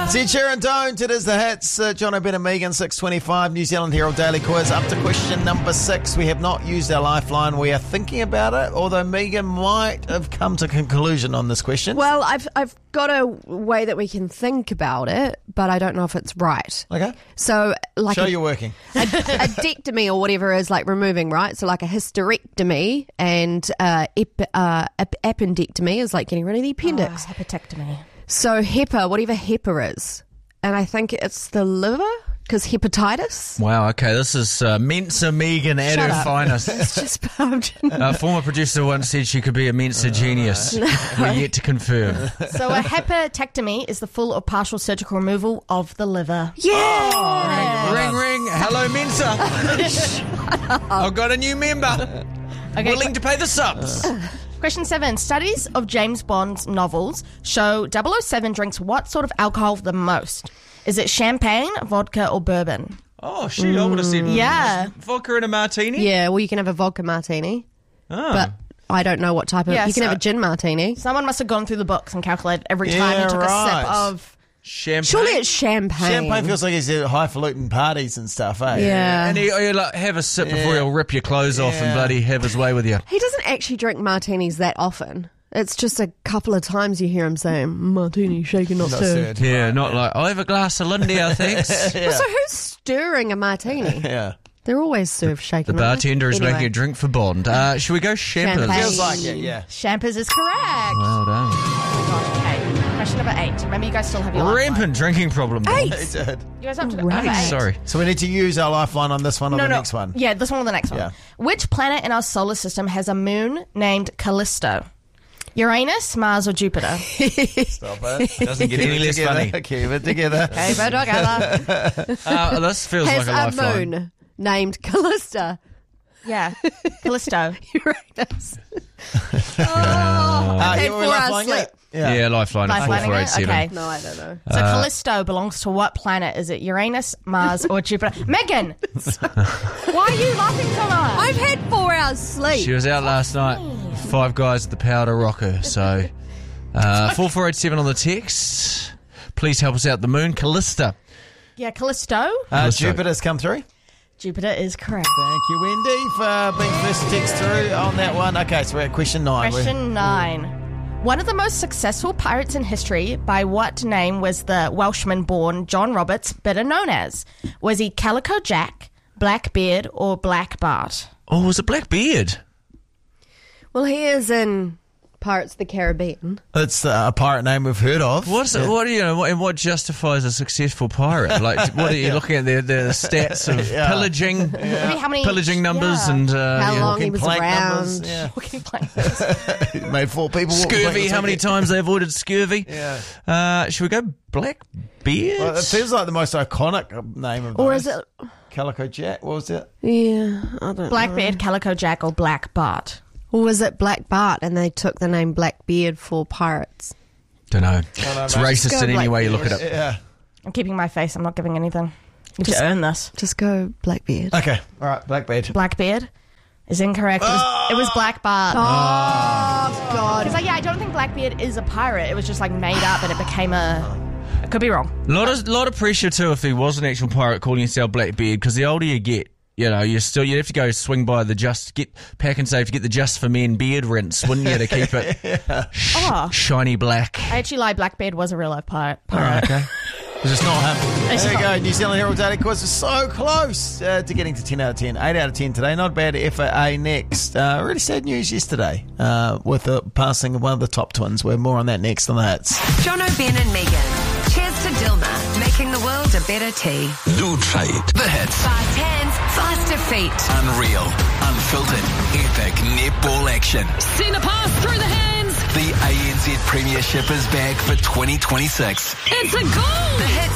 See Sharon Don't, it is the hits. John O'Brien and Megan, 6:25, New Zealand Herald Daily Quiz. Up to question number 6. We have not used our lifeline. We are thinking about it, although Megan might have come to conclusion on this question. Well, I've got a way that we can think about it, but I don't know if it's right. Okay. So, like Show you're working. a dectomy or whatever is like removing, right? So like a hysterectomy and appendectomy is like getting rid of the appendix. Hepatectomy. So HEPA, whatever HEPA is, and I think it's the liver, because hepatitis. Wow, okay, this is Mensa Megan at her finest. It's just Former producer once said she could be a Mensa genius. We're yet to confirm. So a hepatectomy is the full or partial surgical removal of the liver. Yeah. Ring, ring. Hello, Mensa. I've got a new member. Okay, Willing to pay the subs. Question 7. Studies of James Bond's novels show 007 drinks what sort of alcohol the most? Is it champagne, vodka, or bourbon? Oh, shoot, I would have said Yeah. vodka and a martini. Yeah, well, you can have a vodka martini, Oh. but I don't know what type of... Yeah, you can so- have a gin martini. Someone must have gone through the books and calculated every time Yeah, he took right. a sip of... Champagne. Surely it's champagne. Champagne feels like he's at highfalutin parties and stuff, eh? Yeah. And you like, have a sip before he'll rip your clothes off and Yeah. bloody have his way with you. He doesn't actually drink martinis that often. It's just a couple of times you hear him saying, martini, shaken, not Not stirred. stirred. Yeah, not like, I have a glass of Lindia, thanks. Well, so who's stirring a martini? Yeah. They're always served shaken. The bartender is anyway. making a drink for Bond. Should we go champers? Champagne. Feels like it, yeah. Champers is correct. Well done. Okay. Question number 8. Remember, you guys still have your lifeline. Rampant drinking problem. Bond. It did. You guys up to Right. number 8? Sorry. So we need to use our lifeline on this one or the next one? Yeah, this one or the next one. Yeah. Which planet in our solar system has a moon named Callisto? Uranus, Mars, or Jupiter? Stop it. Doesn't get any less funny. Keep it together. Okay, vote together. This feels Has like a a lifeline. moon named Callista. Yeah, Callisto. Uranus. Yeah, Okay, we're 4 hours lifeline sleep. it. Yeah, lifeline at Lifelining it? 4487. Okay. No, I don't know. So Callisto belongs to what planet? Is it Uranus, Mars, or Jupiter? Megan! Why are you laughing so much? I've had 4 hours sleep. She was out last night. 5 guys at the Powder Rocker. So 4487 on the text. Please help us out. The moon, Callista. Yeah, Callisto. Jupiter's come through. Jupiter is correct. Thank you, Wendy, for being first to text through on that one. Okay, so we're at question 9. Question 9. One of the most successful pirates in history, by what name was the Welshman-born John Roberts better known as? Was he Calico Jack, Blackbeard, or Black Bart? Oh, was it Blackbeard? Well, he is in Pirates of the Caribbean. It's a pirate name we've heard of. What's it, what do you know? And what justifies a successful pirate? Like, what are you looking at? The stats of pillaging, Maybe how many pillaging numbers, yeah. and How long he was Plank around. numbers, yeah. Walking planks. Made 4 people walk scurvy. planks. How many times they avoided scurvy? Yeah. Should we go Blackbeard? Well, it feels like the most iconic name of Or those. is it... Calico Jack? What was it? Yeah, I don't know. Blackbeard, Calico Jack, or Black Bart? Or was it Black Bart and they took the name Blackbeard for pirates? Don't know. know, It's mate. racist Just go in any way you look Blackbeard. at it. Yeah. I'm keeping my face. I'm not giving anything. You Just- have to earn this. Just go Blackbeard. Okay. All right. Blackbeard. Blackbeard is incorrect. It was Black Bart. Oh, God. Because I don't think Blackbeard is a pirate. It was just like made up and it became a... I could be wrong. Lot of pressure too if he was an actual pirate calling himself Blackbeard, because the older you get, you know, you'd have to go swing by the Pack and Save to get the Just for Men beard rinse, wouldn't you, to keep it Oh. shiny black. I actually lied. Blackbeard was a real life pirate. Okay. Because it's not him. It's There you not. go. New Zealand Herald Daily Quiz is so close to getting to 10 out of 10. 8 out of 10 today. Not bad effort. Next. Really sad news yesterday with the passing of one of the top twins. We're more on that next on the hits. John O'Brien and Megan. Cheers to Dilma, making the world a better tea. Lube-Trade. The hits. Fast hands, faster feet. Unreal. Unfiltered. Epic netball action. Send a pass through the hands. The ANZ Premiership is back for 2026. It's a goal. The hits